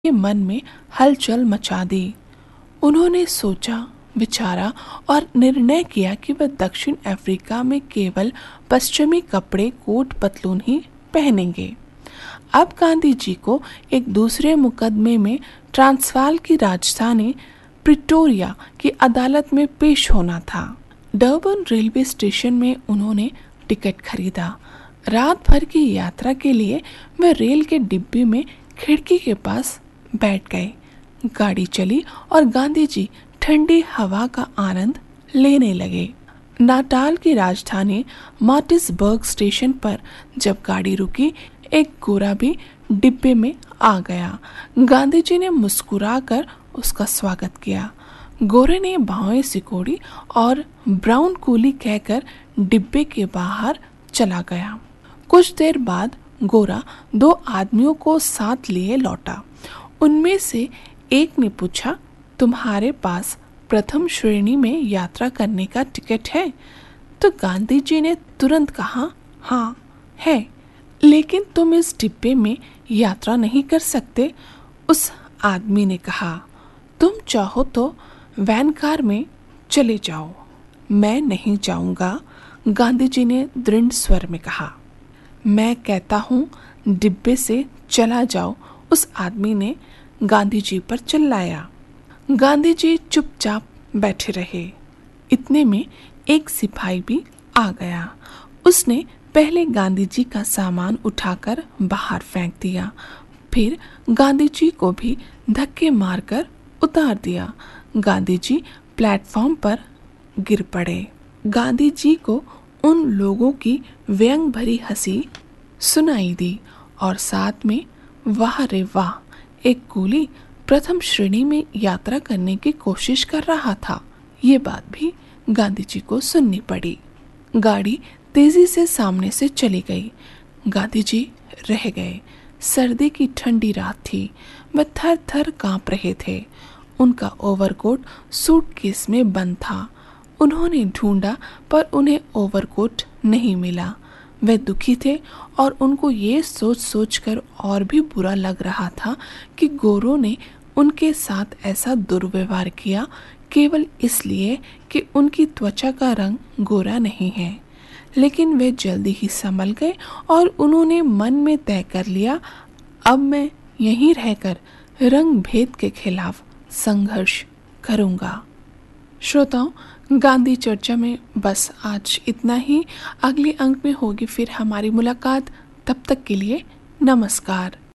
के मन में हलचल मचा दी। उन्होंने सोचा विचारा और निर्णय किया कि वह दक्षिण अफ्रीका में केवल पश्चिमी कपड़े कोट पतलून ही पहनेंगे। अब गांधी जी को एक दूसरे मुकदमे में ट्रांसवाल की राजधानी प्रिटोरिया की अदालत में पेश होना था। डर्बन रेलवे स्टेशन में उन्होंने टिकट खरीदा। रात भर की यात्रा के लिए वे रेल के डिब्बे में खिड़की के पास बैठ गए। गाड़ी चली और गांधी जी ठंडी हवा का आनंद लेने लगे। नाटाल की राजधानी मार्टिसबर्ग स्टेशन पर जब गाड़ी रुकी, एक गोरा भी डिब्बे में आ गया। गांधी जी ने मुस्कुराकर उसका स्वागत किया। गोरे ने बाहें सिकोड़ी और ब्राउन कूली कहकर डिब्बे के बाहर चला गया। कुछ देर बाद गोरा दो आदमियों को साथ लिए लौटा। उनमें से एक ने पूछा, तुम्हारे पास प्रथम श्रेणी में यात्रा करने का टिकट है? तो गांधी जी ने तुरंत कहा, हाँ है, लेकिन तुम इस डिब्बे में यात्रा नहीं कर सकते। उस आदमी ने कहा, तुम चाहो तो वैन कार में चले जाओ। मैं नहीं जाऊंगा, गांधी जी ने दृढ़ स्वर में कहा। मैं कहता हूँ डिब्बे से चला जाओ, उस आदमी ने गांधी जी पर चिल्लाया। गांधी जी चुपचाप बैठे रहे। इतने में एक सिपाही भी आ गया। उसने पहले गांधी जी का सामान उठाकर बाहर फेंक दिया, फिर गांधी जी को भी धक्के मारकर उतार दिया। गांधी जी प्लेटफॉर्म पर गिर पड़े। गांधी जी को उन लोगों की व्यंग भरी हंसी सुनाई दी और साथ में वाह रे वाह, एक कूली प्रथम श्रेणी में यात्रा करने की कोशिश कर रहा था। ये बात भी गांधी जी को सुननी पड़ी। गाड़ी तेजी से सामने से चली गई। गांधी जी रह गए। सर्दी की ठंडी रात थी। वे थर थर कांप रहे थे। उनका ओवरकोट सूटकेस में बंद था। उन्होंने ढूंढा पर उन्हें ओवरकोट नहीं मिला। वे दुखी थे और उनको ये सोच सोच कर और भी बुरा लग रहा था कि गोरों ने उनके साथ ऐसा दुर्व्यवहार किया केवल इसलिए कि उनकी त्वचा का रंग गोरा नहीं है। लेकिन वे जल्दी ही संभल गए और उन्होंने मन में तय कर लिया, अब मैं यहीं रहकर रंग भेद के खिलाफ संघर्ष करूंगा। श्रोताओं, गांधी चर्चा में बस आज इतना ही। अगले अंक में होगी फिर हमारी मुलाकात। तब तक के लिए नमस्कार।